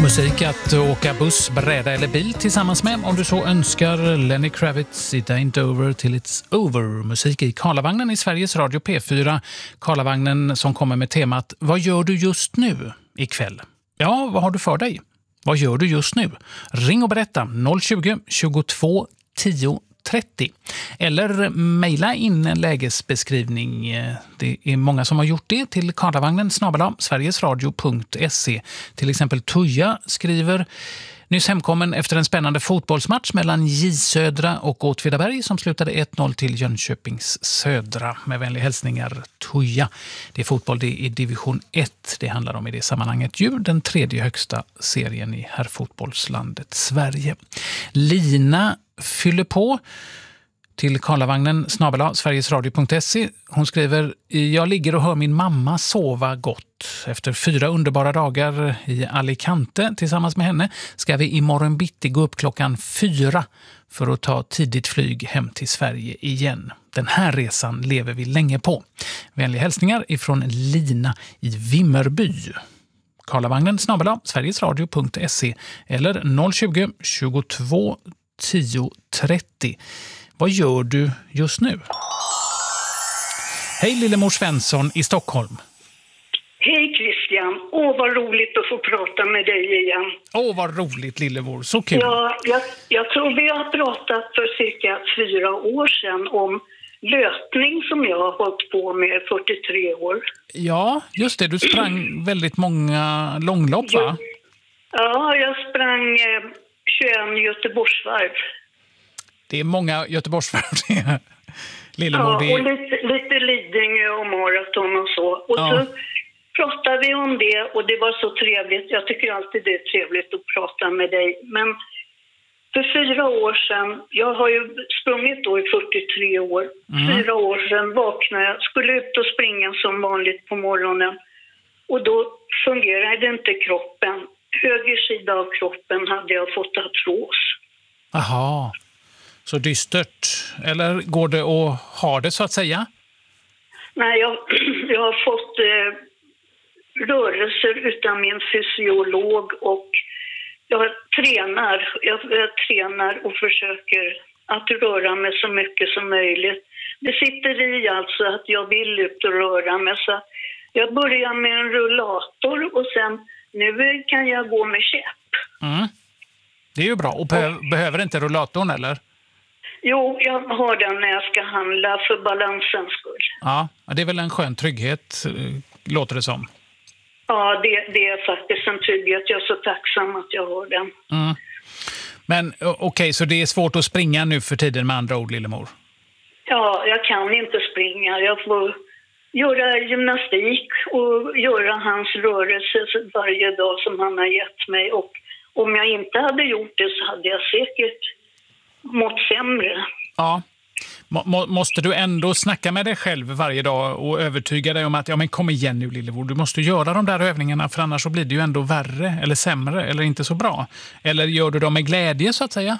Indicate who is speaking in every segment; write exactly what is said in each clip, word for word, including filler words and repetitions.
Speaker 1: Musik att åka buss, bräda eller bil tillsammans med om du så önskar. Lenny Kravitz, It Ain't Over Till It's Over. Musik i Karlavagnen i Sveriges Radio P fyra. Karlavagnen som kommer med temat Vad gör du just nu ikväll? Ja, vad har du för dig? Vad gör du just nu? Ring och berätta noll tjugo, tjugotvå, tio, trettio. Eller mejla in en lägesbeskrivning. Det är många som har gjort det till karlavagnen snabel-a sverigesradio punkt se. Till exempel Tuja skriver: nyss hemkommen efter en spännande fotbollsmatch mellan J Södra och Åtvidaberg som slutade ett noll till Jönköpings Södra. Med vänliga hälsningar Tuja. Det är fotboll, det är division ett. Det handlar om i det sammanhanget ju den tredje högsta serien i herrfotbollslandet Sverige. Lina fyller på till karlavagnen snabel-a sverigesradio punkt se. Hon skriver: jag ligger och hör min mamma sova gott. Efter fyra underbara dagar i Alicante tillsammans med henne ska vi imorgon bitti gå upp klockan fyra för att ta tidigt flyg hem till Sverige igen. Den här resan lever vi länge på. Vänliga hälsningar ifrån Lina i Vimmerby. Karlavagnen snabel-a sverigesradio punkt se eller noll tjugo, tjugotvå, tio, trettio. Vad gör du just nu? Hej Lillemor Svensson i Stockholm.
Speaker 2: Hej Christian. Åh, vad roligt att få prata med dig igen.
Speaker 1: Åh, vad roligt Lillemor. Så kul.
Speaker 2: Ja, jag, jag tror vi har pratat för cirka fyra år sedan om löpning som jag har hållit på med fyrtiotre år.
Speaker 1: Ja, just det. Du sprang väldigt många långlopp, va?
Speaker 2: Ja, jag sprang eh, tjugoett Göteborgsvarv. Det
Speaker 1: är många Göteborgsvarv. Lillemor,
Speaker 2: ja,
Speaker 1: det är...
Speaker 2: och lite, lite Lidingö och maraton och så. Och ja. Så pratade vi om det och det var så trevligt. Jag tycker alltid det är trevligt att prata med dig. Men för fyra år sedan, jag har ju sprungit då i fyrtiotre år. Mm. Fyra år sedan vaknade jag, skulle ut och springa som vanligt på morgonen. Och då fungerade inte kroppen. Höger sida av kroppen hade jag fått artros.
Speaker 1: Aha. Så dystert. Eller går det att ha det så att säga?
Speaker 2: Nej, jag, jag har fått eh, rörelser utan min fysiolog och jag tränar. Jag, jag tränar och försöker att röra mig så mycket som möjligt. Det sitter i alltså att jag vill ut och röra mig. Så jag börjar med en rullator och sen nu kan jag gå med käpp.
Speaker 1: Mm. Det är ju bra. Och be- behöver inte rullatorn eller?
Speaker 2: Jo, jag har den när jag ska handla för balansens skull.
Speaker 1: Ja, det är väl en skön trygghet, låter det som.
Speaker 2: Ja, det, det är faktiskt en trygghet. Jag är så tacksam att jag har den.
Speaker 1: Mm. Men okej, okay, så det är svårt att springa nu för tiden med andra ord, Lillemor?
Speaker 2: Ja, jag kan inte springa. Jag får göra gymnastik och göra hans rörelser varje dag som han har gett mig. Och om jag inte hade gjort det så hade jag säkert mått sämre.
Speaker 1: Ja. Må, måste du ändå snacka med dig själv varje dag och övertyga dig om att ja, men kom igen nu Lillemor, du måste göra de där övningarna för annars så blir det ju ändå värre eller sämre eller inte så bra. Eller gör du dem med glädje så att säga?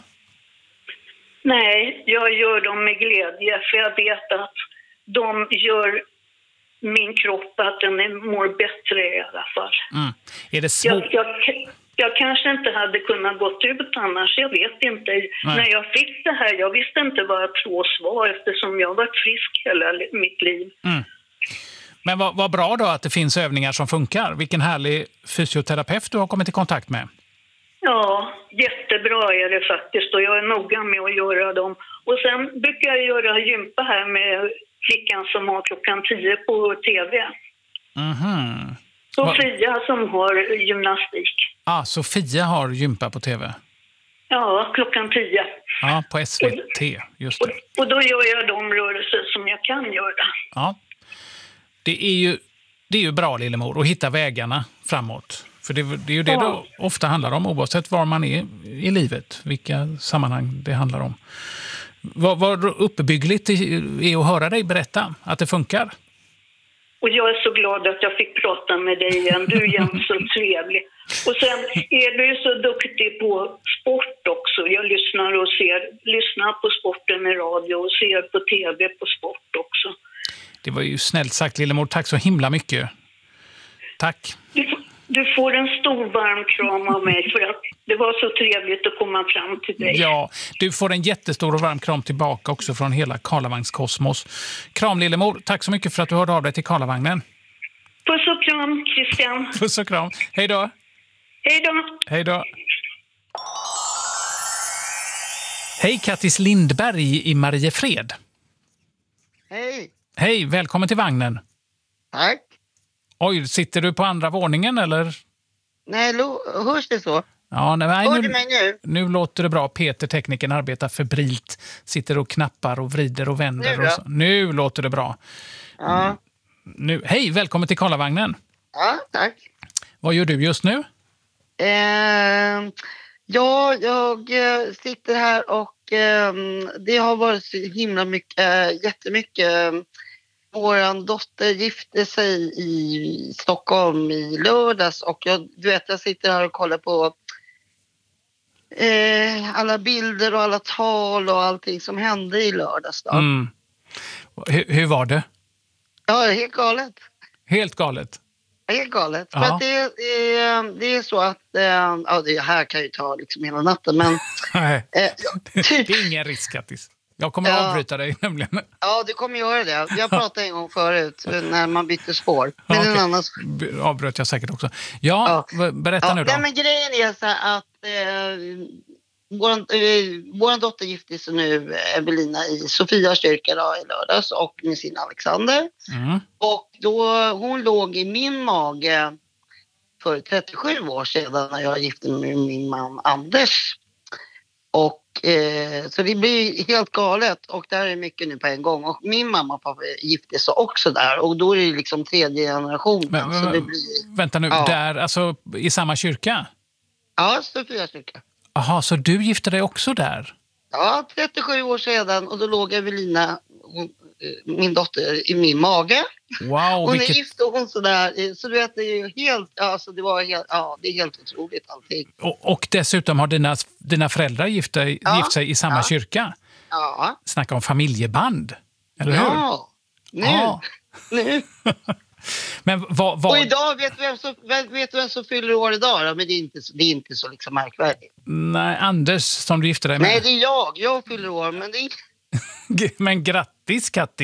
Speaker 2: Nej, jag gör dem med glädje för jag vet att de gör min kropp att den mår bättre i alla fall.
Speaker 1: Mm. Är det svårt?
Speaker 2: Jag, jag, jag kanske inte hade kunnat gått ut annars, jag vet inte. Nej. När jag fick det här, jag visste inte vad artros var eftersom jag har varit frisk hela mitt liv.
Speaker 1: Mm. Men vad, vad bra då att det finns övningar som funkar. Vilken härlig fysioterapeut du har kommit i kontakt med.
Speaker 2: Ja, jättebra är det faktiskt och jag är noga med att göra dem. Och sen brukar jag göra gympa här med flickan som har klockan tio på tv.
Speaker 1: Mhm.
Speaker 2: Sofia som har gymnastik.
Speaker 1: Ah, Sofia har gympa på tv?
Speaker 2: Ja, klockan tio.
Speaker 1: Ja, på S V T, just det.
Speaker 2: Och, och då gör jag de rörelser som jag kan göra.
Speaker 1: Ja, det är ju, det är ju bra Lillemor att hitta vägarna framåt. För det, det är ju det ja. det ofta handlar om oavsett var man är i livet, vilka sammanhang det handlar om. Vad, vad uppbyggligt är att höra dig berätta att det funkar?
Speaker 2: Och jag är så glad att jag fick prata med dig igen. Du är jämt så trevlig. Och sen är du så duktig på sport också. Jag lyssnar och ser, lyssnar på sporten i radio och ser på tv på sport också.
Speaker 1: Det var ju snällt sagt Lillemor. Tack så himla mycket. Tack.
Speaker 2: Du, Du får en stor varm kram av mig för att det var så trevligt att komma fram till dig.
Speaker 1: Ja, du får en jättestor och varm kram tillbaka också från hela Karlavagns-kosmos. Kram, Lillemor. Tack så mycket för att du hörde av dig till Karlavagnen.
Speaker 2: Puss och kram, Christian.
Speaker 1: Puss och kram. Hej då.
Speaker 2: Hej då.
Speaker 1: Hej då. Hej, Kattis Lindberg i Mariefred.
Speaker 3: Hej.
Speaker 1: Hej, välkommen till vagnen.
Speaker 3: Tack.
Speaker 1: Oj, sitter du på andra våningen eller?
Speaker 3: Nej, lo- hörs det så?
Speaker 1: Ja, nej,
Speaker 3: Hör
Speaker 1: nu,
Speaker 3: du mig nu?
Speaker 1: nu låter det bra. Peter, tekniken, arbetar febrilt. Sitter och knappar och vrider och vänder.
Speaker 3: Nu då?
Speaker 1: Och så. Nu låter det bra.
Speaker 3: Ja.
Speaker 1: Nu. Hej, välkommen till Karlavagnen.
Speaker 3: Ja, tack.
Speaker 1: Vad gör du just nu?
Speaker 3: Eh, ja, jag eh, sitter här och eh, det har varit så himla mycket, äh, jättemycket. Vår dotter gifte sig i Stockholm i lördags och jag, du vet, jag sitter här och kollar på eh, alla bilder och alla tal och allting som hände i lördags. Då.
Speaker 1: Mm. Hur, hur var det?
Speaker 3: Ja, helt galet.
Speaker 1: Helt galet.
Speaker 3: Helt galet.
Speaker 1: Ja.
Speaker 3: För att det, det, det är så att, äh, ja det här kan ju ta liksom hela natten men...
Speaker 1: Nej,
Speaker 3: äh,
Speaker 1: det är ingen risk, Kattis. Jag kommer
Speaker 3: Ja.
Speaker 1: att avbryta dig nämligen.
Speaker 3: Ja, du kommer göra det. Jag pratade en gång förut när man bytte spår. Men
Speaker 1: Ja,
Speaker 3: en
Speaker 1: okej.
Speaker 3: annan...
Speaker 1: B- Avbröt jag säkert också. Ja,
Speaker 3: Ja.
Speaker 1: berätta
Speaker 3: Ja,
Speaker 1: nu då.
Speaker 3: nej, men grejen är så här att eh, våran, eh, våran dotter gifte sig nu, Evelina, i Sofia kyrka då, i lördags och med sin Alexander.
Speaker 1: Mm.
Speaker 3: Och då, hon låg i min mage för trettiosju år sedan när jag gifte mig med min man Anders. Och eh, så det blir helt galet och där är mycket nu på en gång. Och min mamma och pappa gifte sig också där och då är det liksom tredje generationen.
Speaker 1: Men, men,
Speaker 3: så det blir,
Speaker 1: vänta nu,
Speaker 3: Ja.
Speaker 1: där, alltså i samma kyrka?
Speaker 3: ja, Sofia kyrka.
Speaker 1: Jaha, så du gifte dig också där?
Speaker 3: Ja, trettiosju år sedan och då låg Evelina, hon, eh, min dotter, i min mage.
Speaker 1: Wow,
Speaker 3: Hon
Speaker 1: vilket...
Speaker 3: är gift och hon sådär, eh, så du vet det är ju helt, alltså det var helt, ja det är helt otroligt allting.
Speaker 1: och, och dessutom har dina, dina föräldrar gift, dig,
Speaker 3: Ja.
Speaker 1: gift sig i samma
Speaker 3: Ja.
Speaker 1: kyrka.
Speaker 3: Ja,
Speaker 1: Snacka om familjeband, eller hur?
Speaker 3: ja, nu,
Speaker 1: Ja.
Speaker 3: nu.
Speaker 1: Men vad... vad...
Speaker 3: Och idag, vet du vem som, vet du vem som fyller år idag då? Men det är inte, så- det är inte så liksom märkvärdigt.
Speaker 1: Nej, Anders som du gifte dig med.
Speaker 3: Nej, det är jag, jag fyller år, men det är
Speaker 1: Men grattis, Katti.